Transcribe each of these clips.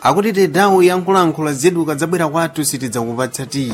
akuti tedawu yankhulankhula zedu kadzabwera kwathu sitidzakupatsa tiyi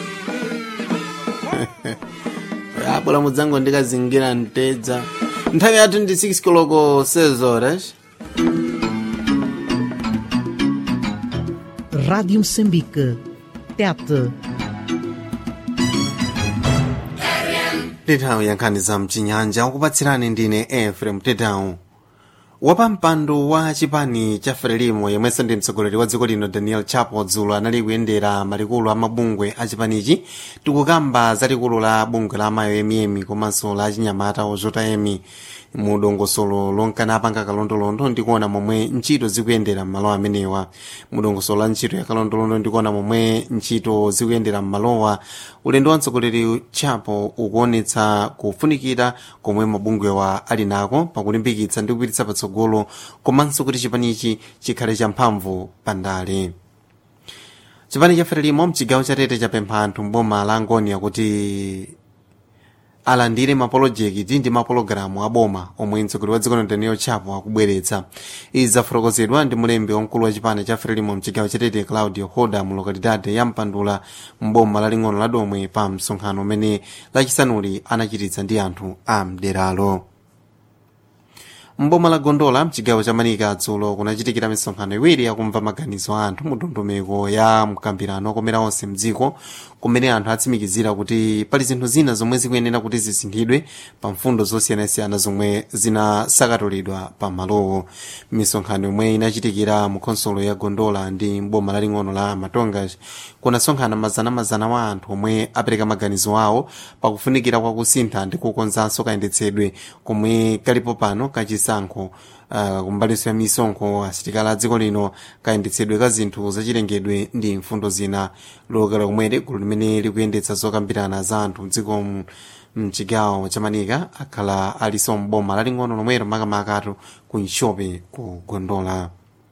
abwera mudzango ndikazingira mtedza nthawi yathu ndi 6 koloko 6 horas. Rádio Moçambique. Tete. Tetawu yankhani za mchinyanja ukupatsirani ndine Efrem Tetawu. Wapampando wa chipani cha Frelimo yemwenso ndi mtsogoleri wa dziko lino Daniel Chapo dzulo anali kuyendera malikulu a mabungwe a chipanichi tikukamba za likulu la bungwe la amayo emiyemi komanso la chinyamata ozota emi mu dongosolo lonkana apanga kalondolondo ndikuona momwe ntchito zikuyendera m'malo amenewa. Mu dongosolo la ntchito ya kalondolondo ndikuona momwe ntchito zikuyendera m'malowa. Ulendo wa mtsogoleri Chapo ukuonetsa kufunikira komwe mabungwewa ali nako pakulimbikitsa ndi kupititsa patsogolo komanso kuti chipanichi chikhale cha mphamvu pandale. Chipani cha Frelimo mchigawo cha Tete chapempha anthu mboma la Angonia kuti alandire mapolojekiti ndi mapologalamu aboma omwe mtsogoleri wa dziko Daniel Chapo akubweretsa. Izi zafotokozedwa ndi mulembi wamkulu wa chipani cha Frelimo mchigawo cha Tete Claudio Hoda mu lokalidade ya Mpandula mboma laling'ono la Domwe pa msonkhano umene lachisanuli anachititsa ndi anthu a mderalo. Mboma la Gondola mchigawo cha Manika dzulo kunachitikira misonkhano iwiri yakumva maganizo a anthu mu ndondomeko ya mkambirano okomera onse mdziko kumene anthu atsimikizira kuti pali zinthu zina zomwe zikuyenera kuti zisinthidwe pa mfundo zosiyanasiyana zomwe zinasakatulidwa pa malowo. Misonkhano imwe inachitikira mu konsolo ya Gondola ndi mboma laling'ono la Matongas kunasonkhana mazana wa anthu omwe apereka maganizo awo pakufunikira kwa kusintha ndi kukonzanso kayendetsedwe komwe kalipo pano kachisankho kumbaliso ya misonkho asilikali a dziko lino kayendetsedwe ka zinthu zachilengedwe ndi mfundo zina. Lokala kumwere gulu limene likuyendetsa zokambirana za anthu mdziko mchigawo cha Manika akhala aliso mboma laling'ono lomwero makamakatu ku Nshope ku Gondola.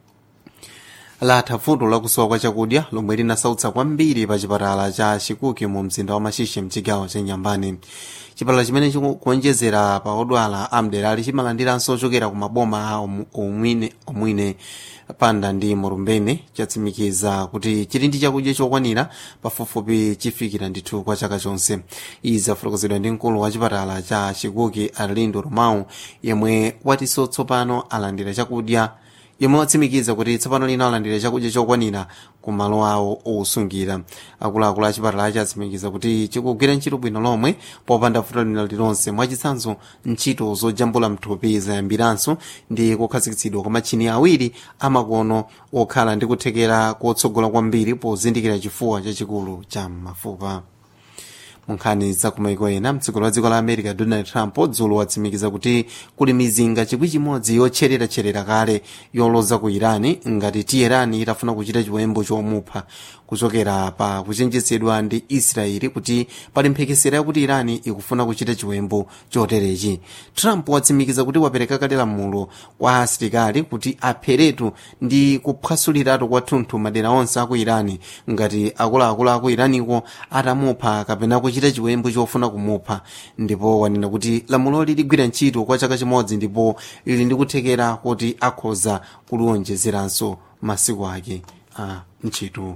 Latha vuto lakusowa kwa chakudya lomwe linasautsa kwambiri pa chipatala cha Chikuki mu mzinda wa Mashishe mchigawo cha Nyambani. Chipatala chimene chikuonjezera pa odwala amderali chimalandiranso ochokera ku maboma omwine Panda ndi Morumbene chatsimikiza kuti chili ndi chakudya chokwanira pafupifupi chifikira ndithu kwa chaka chonse. Izi zafotokozedwa ndi mkulu wa chipatala cha Chikuki Arlindo Romau yemwe watinso tsopano alandira chakudya yomwe watsimikiza kuti tsopano lina alandira chakudya chokwanira ku malo awo osungira. Akuluakulu a chipatala chatsimikiza kuti chikugwira ntchito bwino lomwe popanda vuto lina lilonse. Mwachitsanzo ntchito zojambula mthupi zayambiranso ndi kukhazikitsidwa kwa machini awiri amakono okhala ndi kuthekera kotsogola kwambiri pozindikira chifuwa chachikulu cha mafupa. Munkhani za kumaiko ena mtsogoleri wa dziko la America Donald Trump dzulo watsimikiza kuti kuli mizinga chikwi chimodzi yotcherera kale yoloza ku Irani ngati Tehran itafuna kuchita chiwembu chomupha kuchokera pa kuchenjezedwa ndi Israeli kuti pali mphekesera yakuti Irani ikufuna kuchita chiwembu choterechi. Trump watsimikiza kuti wapereka kale lamulo kwa asilikali kuti apheretu ndi kuphwasuliratu kwathunthu madera onse aku Irani ngati akuluakulu aku Iraniko atamupha kapena kuchita chiwembu chofuna kumupha. Ndipo wanena kuti lamulo ligwira ntchito kwa chaka chimodzi ndipo lili ndi kuthekera kuti akhoza kuliwonjezeranso masiku ake a ntchito.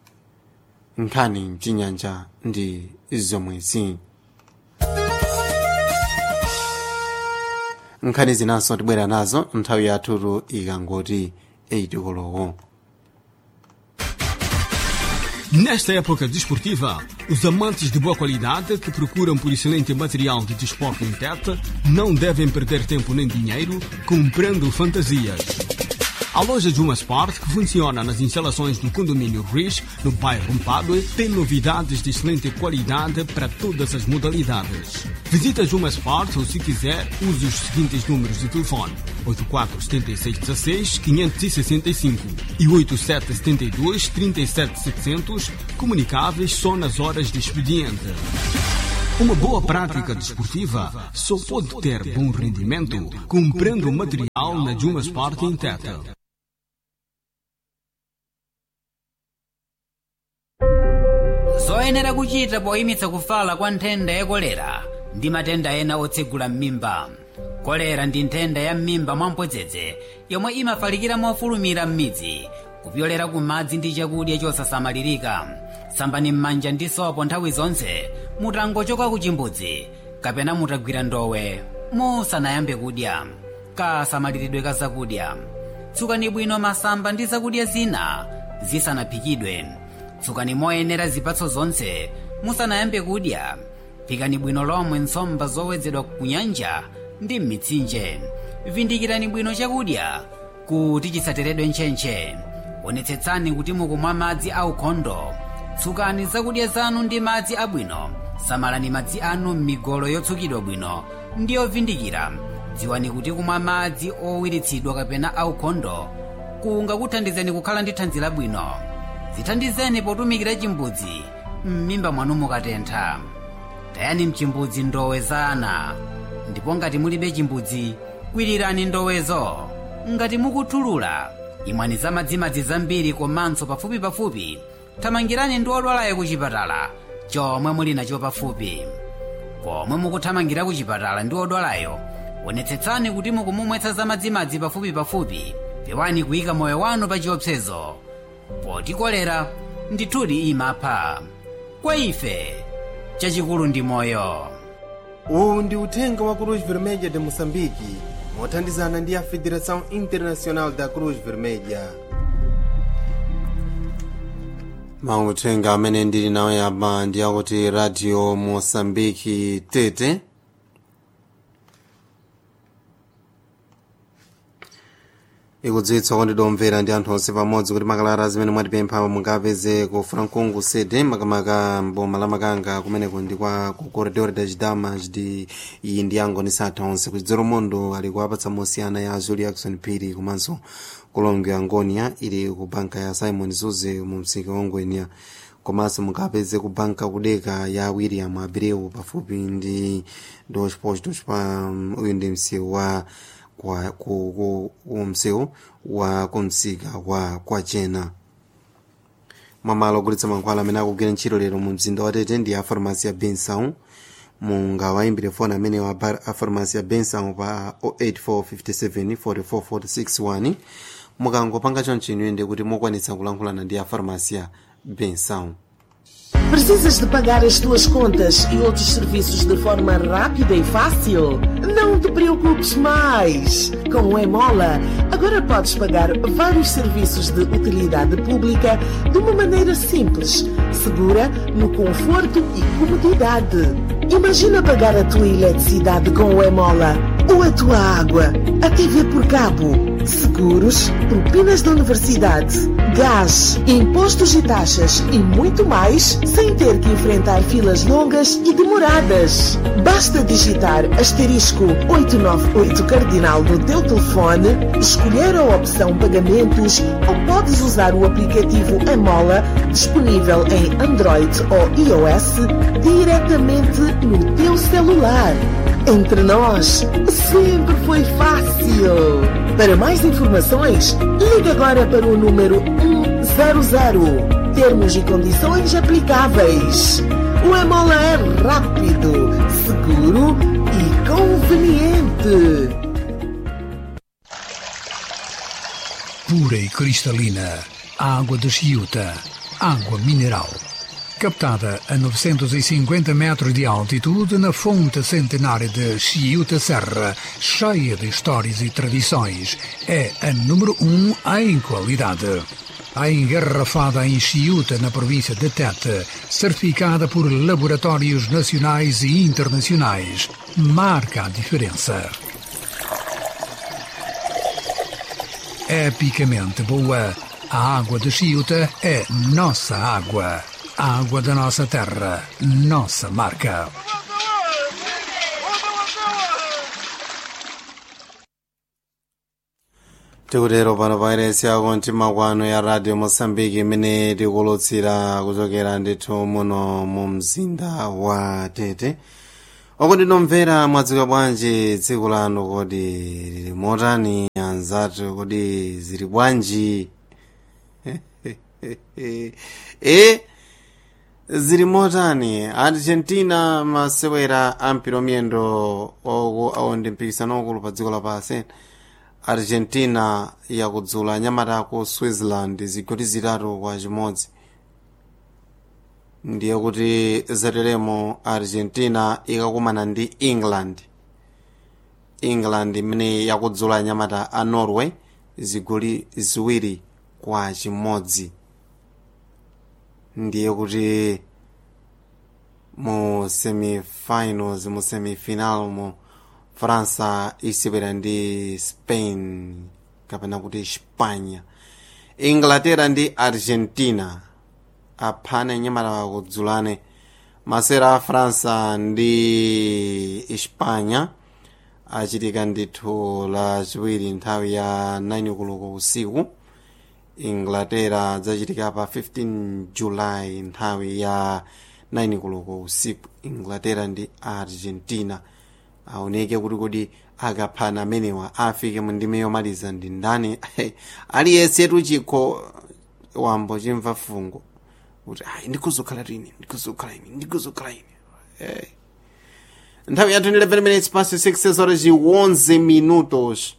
Nkhani mchinyanja ndi zomwezi. Nkhani zinanso tibwera nazo nthawi yathu ikangoti 8 koloko. Nesta época desportiva, os amantes de boa qualidade que procuram por excelente material de desporto em Tete não devem perder tempo nem dinheiro comprando fantasias. A loja Juma Sport, que funciona nas instalações do condomínio Riz, no bairro Mpadue, tem novidades de excelente qualidade para todas as modalidades. Visita Juma Sport ou, se quiser, use os seguintes números de telefone: 847616-565 e 8772-37700, comunicáveis só nas horas de expediente. Uma boa prática desportiva só pode ter bom rendimento comprando material na Juma Sport em Tete. zoyenera kuchita poyimitsa kufala kwa nthenda ya kolera ndi matenda ena otsegula m'mimba. Kolera ndi nthenda ya m'mimba mwamphodzedze yomwe imafalikira mofulumira m'midzi kupyolera ku madzi ndi chakudya chosasamalirika. Sambani m'manja ndi sopo nthawi zonse mutangochoka ku chimbudzi kapena mutagwira ndowe musanayambe kudya. Kasamaliridwe ka zakudya. Tsukani bwino masamba ndi zakudya zina zisanaphikidwe. Tsukani moyenera zipatso zonse musanayambe kudya. Phikani bwino lomwe nsomba zowedzedwa ku nyanja ndi m'mitsinje. Vindikirani bwino chakudya kuti chisateredwe ntchentche. Onetsetsani kuti mukumwa madzi aukhondo. Tsukani zakudya zanu ndi madzi abwino. Samalani madzi anu m'migolo yotsukidwa bwino ndi yovindikira. Dziwani kuti kumwa madzi owiritsidwa kapena aukhondo kungakuthandizeni kukhala ndi thanzi labwino. Zithandizeni potumikira chimbudzi m'mimba mwanu mukatentha. Tayani mchimbudzi ndowe za ana, ndipo ngati mulibe chimbudzi kwirirani ndowezo. Ngati mukuthulula imwani za madzimadzi zambiri komanso pafupipafupi thamangirani ndi odwalayo ku chipatala chomwe muli nacho pafupi. Pomwe mukuthamangira ku chipatala ndi odwalayo, onetsetsani kuti mukumumwetsa za madzimadzi pafupipafupi. Pewani kuyika moyo wanu pa chiopsezo, poti kolera ndithudi imapha. Kwa ife chachikulu ndi moyo. Uwu ndi uthenga wa Cruz Vermelha de Moçambique mothandizana ndi a Federação Internacional da Cruz Vermelha. Mauthenga amene ndili nawo yaba ndi akuti Radio Moçambique Tete ikudziwitsa kuti domvera ndi anthu onse pamodzi kuti makalata zimene mwatipempha mungapeze ku Francongo sede makamaka mboma la Makanga kumeneko ndi kwa ku Corredor das Damas di iyi ndi yango ni satha onse kuti Dzoromondo ali kuapatsa mosiyana ya Julie Jackson Phiri komanso kulongo ya Angonia ili ku banka ya Simon Zuze mu msika wa Ngwenya. Komanso mungapeze ku banka kudeka ya William Abreu pafupi ndi dos postos pa uyu ndi msiu wa mseu wa kumsika wa kwa Chena. Mamalo ogulitsa mankhwala amene akugwira ntchito lero mu mzinda wa Tete ndi a farmasi ya Benção. Mungawayimbire foni amene wa a farmasi ya Benção pa 08457 44461. Mukangopanga choncho inu kuti mukwanitsa kulankhulana ndi a farmasi ya Benção. Precisas de pagar as tuas contas e outros serviços de forma rápida e fácil? Não te preocupes mais! Com o Emola, agora podes pagar vários serviços de utilidade pública de uma maneira simples, segura, no conforto e comodidade. Imagina pagar a tua eletricidade com o Emola, ou a tua água, a TV por cabo, seguros, propinas da universidade, gás, impostos e taxas e muito mais sem ter que enfrentar filas longas e demoradas. Basta digitar *898 cardinal no teu telefone, escolher a opção pagamentos ou podes usar o aplicativo Emola disponível em Android ou iOS diretamente no teu celular. Entre nós, sempre foi fácil. Para mais informações, ligue agora para o número 100. Termos e condições aplicáveis. O Emola é rápido, seguro e conveniente. Pura e cristalina, água de Chiuta, água mineral. Captada a 950 metros de altitude na fonte centenária de Chiuta Serra, cheia de histórias e tradições, é a número 1 em qualidade. A engarrafada em Chiuta, na província de Tete, certificada por laboratórios nacionais e internacionais, marca a diferença. Epicamente boa, a água de Chiuta é nossa água. A água da nossa terra, nossa marca. Tikutero pano pairesi yako mtima kwano ya Radio Moçambique imene tikulutsira kuchokera ndithu muno mu mzinda wa Tete. Oko ndinomvera mwadzuka bwanji tsiku lanu kodi lili motani anzathu kodi zili bwanji zili motani. Argentina masewera ampira miyendo oku aonde mpikisano okulu pa dziko lapansi argentina yakudzula anyamata ku switzerland zigoli 3-1. ndiye kuti zateremo argentina ikakumana ndi england imene yakudzula anyamata a norway zigoli 2-1. ndiye kuti mu semifinal mu frança isewera ndi spain kapena kuti espanya. inglaterra ndi argentina aphana anyamata akudzulane. masera a frança ndi espanya achitika ndithu lachiwiri nthawi ya 9 koloko usiku. inglaterra zachitika pa 15 july nthawi ya 9 koloko usiku. inglaterra ndi argentina aoneke kuti kodi akaphana amenewa afike mu ndime yomaliza ndi ndani. aliyense tuchikho wambo chimva fungo kuti ndikuzokhala ine. nthawi ya 11 minutes past 6 horas e 11 minutos.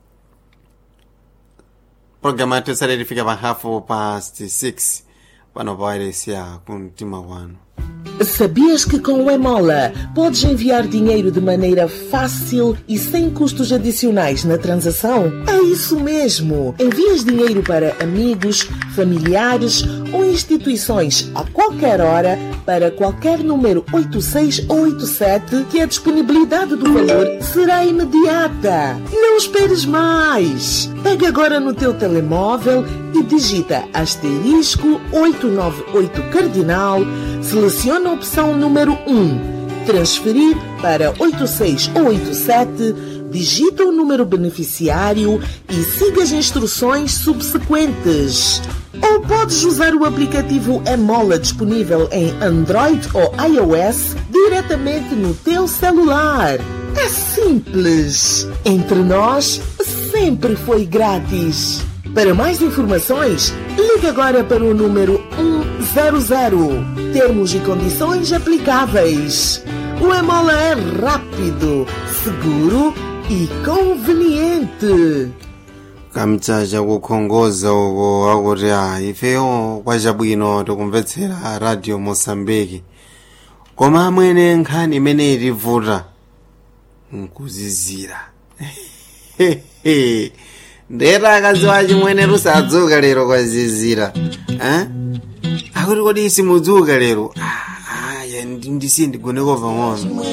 programa yathu sare lifika pa hafu past 6 pano pa wireless ya kumtima kwanu. Sabias que com o Emola podes enviar dinheiro de maneira fácil e sem custos adicionais na transação? É isso mesmo! Envias dinheiro para amigos, familiares ou instituições a qualquer hora para qualquer número 86 ou 87 que a disponibilidade do valor será imediata. Não esperes mais! Pega agora no teu telemóvel e digita asterisco 898 cardinal, seleciona a opção número 1, transferir para 86 ou 87, digita o número beneficiário e siga as instruções subsequentes. Ou podes usar o aplicativo Emola disponível em Android ou iOS diretamente no teu celular. É simples. Entre nós, sempre foi grátis. Para mais informações, ligue agora para o número 100. Termos e condições aplicáveis. O Emola é rápido, seguro e conveniente. kamchacha kukhongoza uko akuti ifeyo kwachabwino tikumvetsera radio Mosambiki koma amwene nkhani imene itivuta nkuzizira. ndera akaziwa chimwene rusadzuka lero kwazizira akuti kodi simudzuka lero ndisiye ndigonekova ng'ono